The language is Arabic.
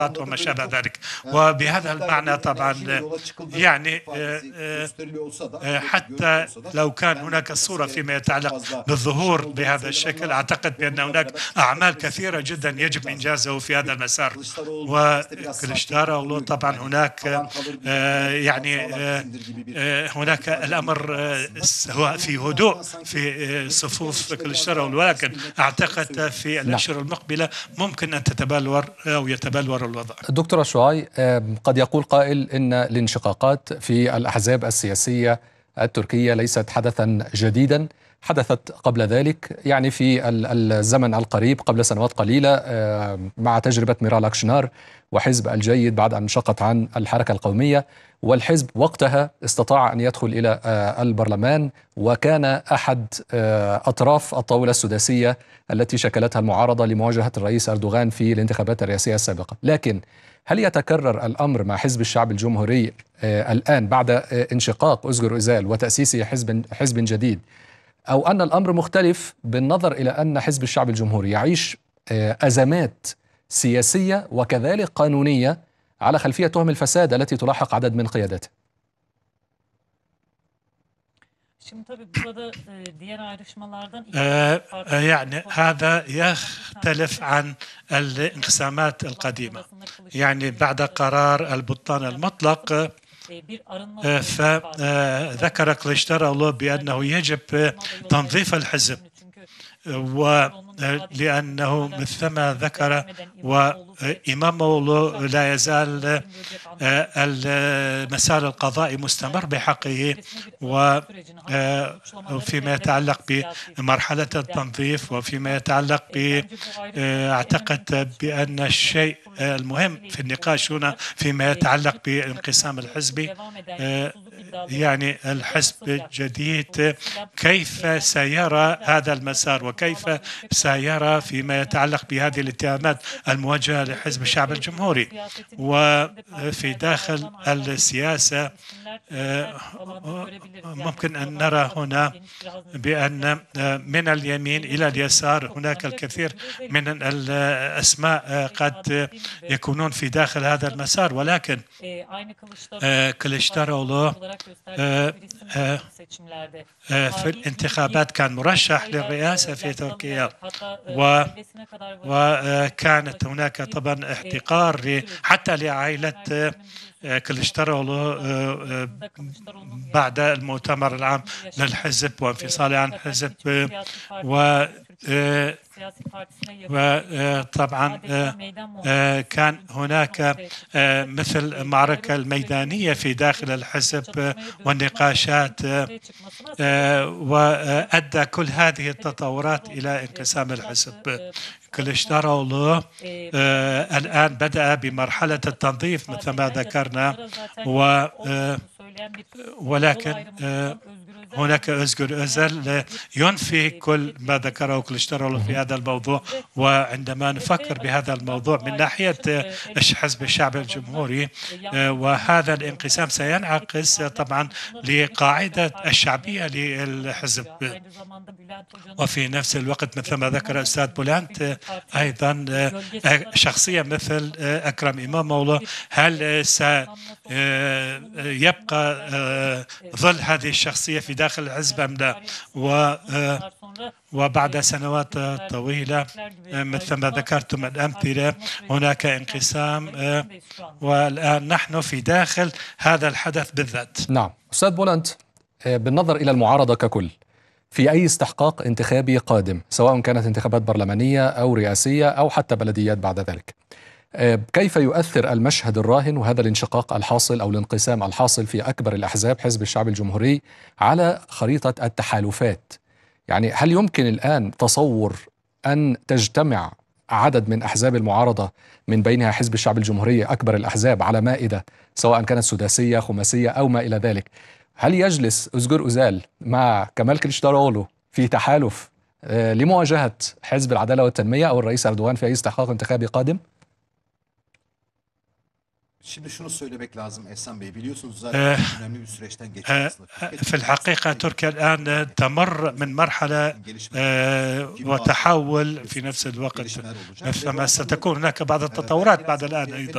وما شابه ذلك. وبهذا المعنى طبعا يعني حتى لو كان هناك صورة فيما يتعلق بالظهور بهذا الشكل، أعتقد بأن هناك أعمال كثيرة جدا يجب إنجازه في هذا المسار. وكليشداروغلو طبعا هناك يعني هناك الأمر هو في هدوء في صفوف كليشداروغلو، ولكن أعتقد في الأشهر المقبلة ممكن أن تتبلور أو يتبلور الوضع. دكتور شعاي، قد يقول قائل إن الانشقاقات في الأحزاب السياسية التركية ليست حدثا جديدا، حدثت قبل ذلك يعني في الزمن القريب قبل سنوات قليلة مع تجربة ميرال أكشنار وحزب الجيد بعد أن انشقت عن الحركة القومية، والحزب وقتها استطاع أن يدخل إلى البرلمان وكان أحد أطراف الطاولة السداسية التي شكلتها المعارضة لمواجهة الرئيس أردوغان في الانتخابات الرئاسية السابقة. لكن هل يتكرر الأمر مع حزب الشعب الجمهوري الآن بعد انشقاق أزغر أوزال وتأسيس حزب جديد، أو أن الأمر مختلف بالنظر إلى أن حزب الشعب الجمهوري يعيش أزمات سياسية وكذلك قانونية على خلفية تهم الفساد التي تلاحق عدد من قياداته؟ يعني هذا يختلف عن الانقسامات القديمة. يعني بعد قرار البطان المطلق فذكر كليشداروغلو بأنه يجب تنظيف الحزب، ولأنه مثلما ذكر وإمامولو لا يزال المسار القضائي مستمر بحقه، وفيما يتعلق بمرحلة التنظيف وفيما يتعلق أعتقد بأن الشيء المهم في النقاش هنا فيما يتعلق بالانقسام الحزبي، يعني الحزب الجديد كيف سيرى هذا المسار وكيف سيرى فيما يتعلق بهذه الاتهامات الموجهة لحزب الشعب الجمهوري. وفي داخل السياسة ممكن أن نرى هنا بأن من اليمين إلى اليسار هناك الكثير من الأسماء قد يكونون في داخل هذا المسار، ولكن كليشداروغلو في الانتخابات كان مرشح للرئاسة في تركيا، وكانت هناك طبعا احتقار حتى لعائلة كليشداروغلو بعد المؤتمر العام للحزب وانفصاله عن الحزب. وطبعا كان هناك مثل معركة الميدانية في داخل الحزب والنقاشات، وأدى كل هذه التطورات إلى انقسام الحزب. كليشداروغلو الآن بدأ بمرحلة التنظيف مثل ما ذكرنا، ولكن هناك أزغر أوزال ينفي كل ما ذكره كليشداروغلو في هذا الموضوع. وعندما نفكر بهذا الموضوع من ناحية حزب الشعب الجمهوري، وهذا الانقسام سينعكس طبعا لقاعدة الشعبية للحزب. وفي نفس الوقت مثل ما ذكر أستاذ بولانت أيضا شخصية مثل أكرم إمامولو هل سيبقى ظل هذه الشخصية في داخل الحزب أم لا؟ وبعد سنوات طويلة مثل ما ذكرتم الأمثلة هناك انقسام، والآن نحن في داخل هذا الحدث بالذات. نعم أستاذ بولانت، بالنظر إلى المعارضة ككل في أي استحقاق انتخابي قادم، سواء كانت انتخابات برلمانية أو رئاسية أو حتى بلديات بعد ذلك، كيف يؤثر المشهد الراهن وهذا الانشقاق الحاصل أو الانقسام الحاصل في أكبر الأحزاب حزب الشعب الجمهوري على خريطة التحالفات؟ يعني هل يمكن الآن تصور أن تجتمع عدد من أحزاب المعارضة من بينها حزب الشعب الجمهوري أكبر الأحزاب على مائدة سواء كانت سداسية خماسية أو ما إلى ذلك؟ هل يجلس أزغر أوزال مع كمال كليشداروغلو في تحالف لمواجهة حزب العدالة والتنمية أو الرئيس أردوغان في أي استحقاق انتخابي قادم؟ Şimdi şunu söylemek lazım Ehsan Bey, biliyorsunuz zaten önemli bir süreçten geçiyoruz. في الحقيقة تركيا الآن تمر من مرحلة وتحول في نفس الوقت، مثل ما ستكون هناك بعض التطورات بعد الآن أيضا.